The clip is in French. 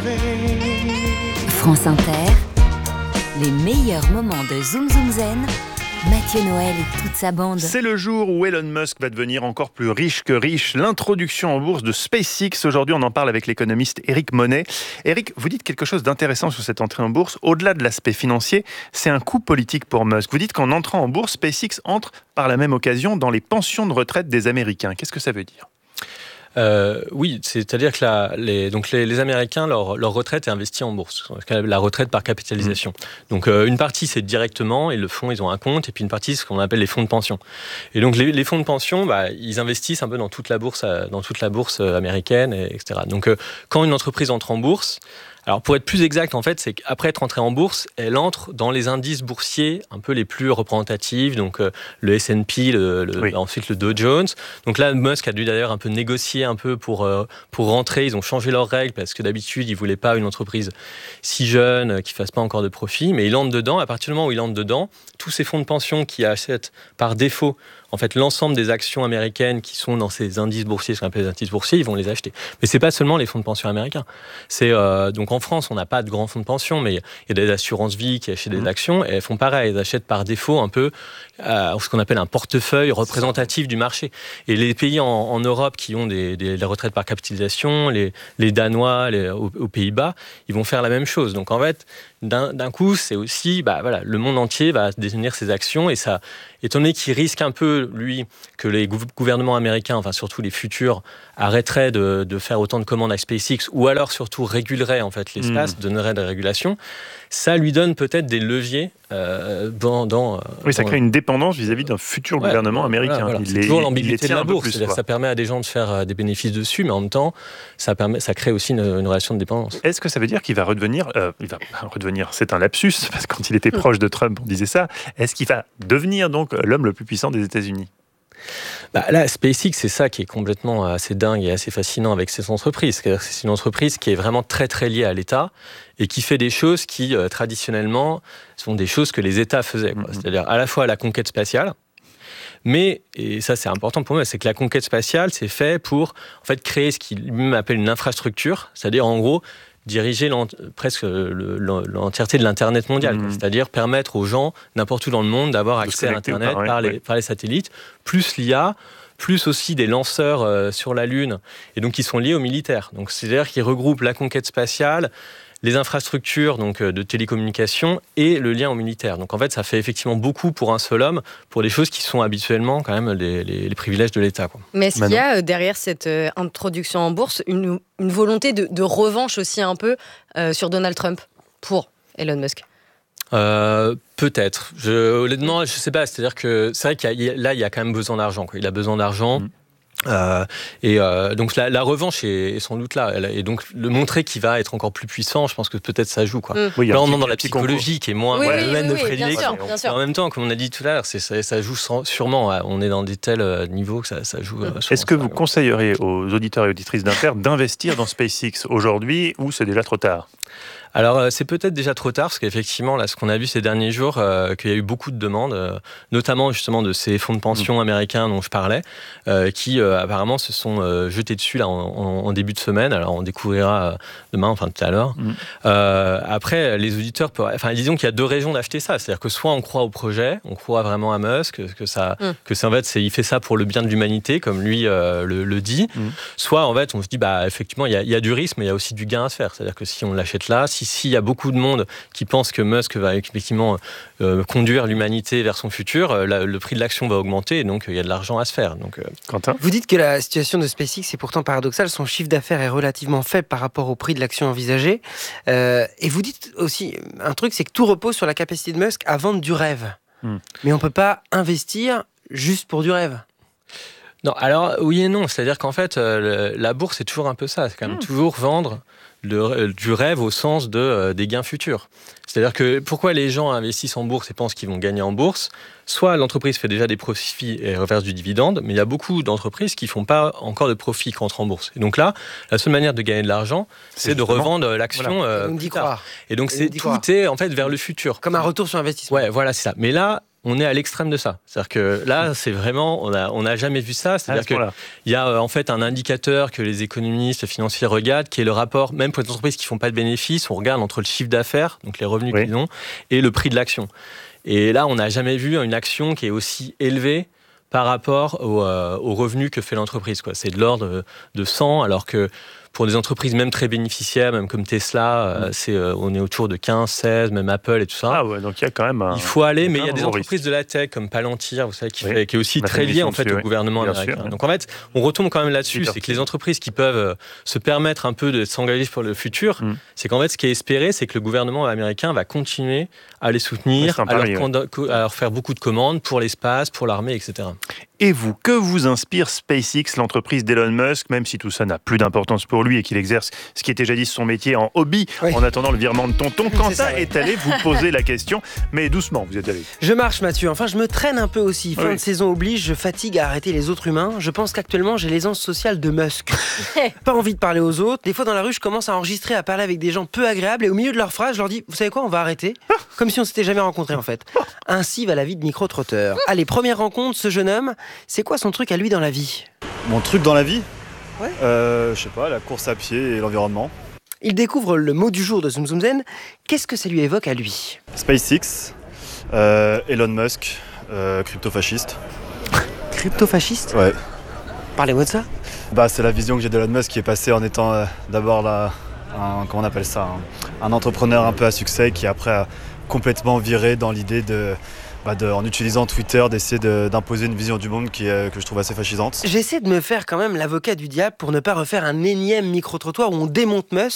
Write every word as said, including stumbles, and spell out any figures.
France Inter, les meilleurs moments de Zoom Zoom Zen, Mathieu Noël et toute sa bande. C'est le jour où Elon Musk va devenir encore plus riche que riche. L'introduction en bourse de SpaceX. Aujourd'hui, on en parle avec l'économiste Eric Monet. Eric, vous dites quelque chose d'intéressant sur cette entrée en bourse. Au-delà de l'aspect financier, c'est un coup politique pour Musk. Vous dites qu'en entrant en bourse, SpaceX entre par la même occasion dans les pensions de retraite des Américains. Qu'est-ce que ça veut dire ? Euh, oui, c'est-à-dire que la, les, donc les, les Américains, leur, leur retraite est investie en bourse, la retraite par capitalisation. Mmh. Donc euh, une partie c'est directement, ils le font, ils ont un compte, et puis une partie c'est ce qu'on appelle les fonds de pension. Et donc les, les fonds de pension, bah, ils investissent un peu dans toute la bourse, dans toute la bourse américaine, et, etc. Donc euh, quand une entreprise entre en bourse, alors pour être plus exact, en fait, c'est qu'après être entrée en bourse, elle entre dans les indices boursiers un peu les plus représentatifs, donc euh, le S and P, le, le, oui. ensuite le Dow Jones. Donc là, Musk a dû d'ailleurs un peu négocier un peu pour, euh, pour rentrer. Ils ont changé leurs règles parce que d'habitude, ils ne voulaient pas une entreprise si jeune, euh, qui ne fasse pas encore de profit. Mais il entre dedans. À partir du moment où il entre dedans, tous ces fonds de pension qui achètent par défaut en fait, l'ensemble des actions américaines qui sont dans ces indices boursiers, ce qu'on appelle les indices boursiers, ils vont les acheter. Mais c'est pas seulement les fonds de pension américains. C'est euh, donc en France, on n'a pas de grands fonds de pension, mais il y a des assurances vie qui achètent des mmh. actions et elles font pareil. Elles achètent par défaut un peu euh, ce qu'on appelle un portefeuille représentatif du marché. Et les pays en, en Europe qui ont des, des, des retraites par capitalisation, les, les Danois, les, aux, aux Pays-Bas, ils vont faire la même chose. Donc en fait, d'un, d'un coup, c'est aussi, bah voilà, le monde entier va détenir ses actions et ça, étant donné qu'il risque un peu, lui, que les gouvernements américains, enfin surtout les futurs, arrêteraient de, de faire autant de commandes à SpaceX ou alors surtout réguleraient en fait l'espace, mmh. donneraient des régulations, ça lui donne peut-être des leviers euh, dans, dans... Oui, ça dans... crée une dépendance vis-à-vis d'un futur ouais, gouvernement américain. Voilà, voilà. Il c'est est, toujours l'ambiguïté de la bourse, plus, c'est-à-dire que ça permet à des gens de faire des bénéfices dessus, mais en même temps, ça, permet, ça crée aussi une, une relation de dépendance. Est-ce que ça veut dire qu'il va redevenir, euh, il va redevenir, c'est un lapsus, parce que quand il était proche de Trump, on disait ça, est-ce qu'il va devenir donc l'homme le plus puissant des États-Unis ? Bah là, SpaceX, c'est ça qui est complètement assez dingue et assez fascinant avec ces entreprises. C'est-à-dire que c'est une entreprise qui est vraiment très très liée à l'État et qui fait des choses qui, euh, traditionnellement, sont des choses que les États faisaient. Quoi. Mm-hmm. C'est-à-dire à la fois la conquête spatiale, mais, et ça c'est important pour moi, c'est que la conquête spatiale, c'est fait pour en fait, créer ce qu'il lui-même appelle une infrastructure, c'est-à-dire en gros, diriger l'ent- presque le, l'entièreté de l'Internet mondial, mmh. c'est-à-dire permettre aux gens, n'importe où dans le monde, d'avoir de accès à Internet par, par, les, oui. par les satellites, plus l'I A, plus aussi des lanceurs euh, sur la Lune, et donc qui sont liés aux militaires. Donc, c'est-à-dire qu'ils regroupent la conquête spatiale, les infrastructures donc, de télécommunications et le lien au militaire. Donc en fait, ça fait effectivement beaucoup pour un seul homme, pour des choses qui sont habituellement quand même les, les, les privilèges de l'État. Quoi. Mais est-ce Manon. qu'il y a derrière cette euh, introduction en bourse une, une volonté de, de revanche aussi un peu euh, sur Donald Trump pour Elon Musk ? Euh, peut-être. Je, honnêtement, je ne sais pas. C'est-à-dire que c'est vrai qu'il y a, là, il y a quand même besoin d'argent. Quoi. Il a besoin d'argent. Mmh. Euh, et euh, donc la, la revanche est, est sans doute là, et donc le montrer qu'il va être encore plus puissant, je pense que peut-être ça joue quoi. Mmh. Oui, là on est dans la psychologie qui est moins oui, ouais, oui, domaine oui, de prédilection. En même temps, comme on a dit tout à l'heure, c'est, ça, ça joue sûrement. On est dans des tels niveaux que ça, ça joue. Mmh. Est-ce que vous conseilleriez aux auditeurs et auditrices d'Inter d'investir dans SpaceX aujourd'hui ou c'est déjà trop tard ? Alors, c'est peut-être déjà trop tard, parce qu'effectivement, là, ce qu'on a vu ces derniers jours, euh, qu'il y a eu beaucoup de demandes, euh, notamment justement de ces fonds de pension mmh. américains dont je parlais, euh, qui euh, apparemment se sont euh, jetés dessus là, en, en, en début de semaine. Alors, on découvrira euh, demain, enfin tout à l'heure. Mmh. Euh, après, les auditeurs peuvent... Enfin, disons qu'il y a deux raisons d'acheter ça. C'est-à-dire que soit on croit au projet, on croit vraiment à Musk, que, ça, mmh. que c'est, en fait, c'est, il fait ça pour le bien de l'humanité, comme lui euh, le, le dit. Mmh. Soit, en fait, on se dit, bah, effectivement, il y, a, il y a du risque, mais il y a aussi du gain à se faire. C'est-à-dire que si on l'achète là, si s'il y a beaucoup de monde qui pense que Musk va effectivement euh, conduire l'humanité vers son futur, euh, la, le prix de l'action va augmenter, et donc il euh, y a de l'argent à se faire. Donc, euh... Quentin ? Vous dites que la situation de SpaceX est pourtant paradoxale, son chiffre d'affaires est relativement faible par rapport au prix de l'action envisagée, euh, et vous dites aussi un truc, c'est que tout repose sur la capacité de Musk à vendre du rêve. Hmm. Mais on ne peut pas investir juste pour du rêve. Non, alors oui et non, c'est-à-dire qu'en fait, euh, la bourse, c'est toujours un peu ça, c'est quand même mmh. toujours vendre le, du rêve au sens de, euh, des gains futurs. C'est-à-dire que pourquoi les gens investissent en bourse et pensent qu'ils vont gagner en bourse ? Soit l'entreprise fait déjà des profits et reverse du dividende, mais il y a beaucoup d'entreprises qui ne font pas encore de profits qui entrent en bourse. Et donc là, la seule manière de gagner de l'argent, c'est, c'est de revendre l'action voilà. euh, plus tard. Et donc c'est, tout est en fait vers le futur. Comme un retour sur investissement. Ouais, voilà, c'est ça. Mais là, on est à l'extrême de ça. C'est-à-dire que là, c'est vraiment, on a, on n'a jamais vu ça. C'est-à-dire qu'il y a en fait un indicateur que les économistes financiers regardent, qui est le rapport, même pour les entreprises qui ne font pas de bénéfices, on regarde entre le chiffre d'affaires, donc les revenus oui. qu'ils ont, et le prix de l'action. Et là, on n'a jamais vu une action qui est aussi élevée par rapport au, euh, aux revenus que fait l'entreprise, quoi. C'est de l'ordre de cent, alors que pour des entreprises même très bénéficiaires, même comme Tesla, euh, c'est, euh, on est autour de quinze, seize, même Apple et tout ça. Ah ouais, donc il y a quand même un... Il faut aller, mais il y a des entreprises risque. de la tech comme Palantir, vous savez, qui, oui. fait, qui est aussi La très liée en fait, dessus, au oui. gouvernement Bien américain. Sûr, donc en fait, on retombe quand même là-dessus, c'est que les entreprises qui peuvent euh, se permettre un peu de s'engager pour le futur, mm. c'est qu'en fait, ce qui est espéré, c'est que le gouvernement américain va continuer à les soutenir, à, pari, leur ouais. à leur faire beaucoup de commandes pour l'espace, pour l'armée, et cetera. Et vous, que vous inspire SpaceX, l'entreprise d'Elon Musk, même si tout ça n'a plus d'importance pour lui et qu'il exerce ce qui était jadis son métier en hobby, oui. en attendant le virement de tonton? Quentin est, est allé vous poser la question, mais doucement, vous êtes allé. Je marche, Mathieu. Enfin, je me traîne un peu aussi. Fin oui. de saison oblige, je fatigue à arrêter les autres humains. Je pense qu'actuellement, j'ai l'aisance sociale de Musk. Pas envie de parler aux autres. Des fois, dans la rue, je commence à enregistrer, à parler avec des gens peu agréables, et au milieu de leurs phrases, je leur dis, vous savez quoi, on va arrêter. Comme si on s'était jamais rencontrés, en fait. Ainsi va la vie de micro-trotteur. Allez, première rencontre, ce jeune homme, c'est quoi son truc à lui dans la vie? Mon truc dans la vie Ouais. euh, Je sais pas, la course à pied et l'environnement. Il découvre le mot du jour de Zoom Zoom Zen. Qu'est-ce que ça lui évoque à lui? SpaceX, euh, Elon Musk, euh, crypto-fasciste. Crypto-fasciste? Ouais. Parlez-moi de ça. Bah, c'est la vision que j'ai d'Elon Musk qui est passée en étant euh, d'abord là, un, comment on appelle ça, un, un entrepreneur un peu à succès qui après a complètement viré dans l'idée de... Bah de, en utilisant Twitter, d'essayer de, d'imposer une vision du monde qui est, que je trouve assez fascisante. J'essaie de me faire quand même l'avocat du diable pour ne pas refaire un énième micro-trottoir où on démonte Musk.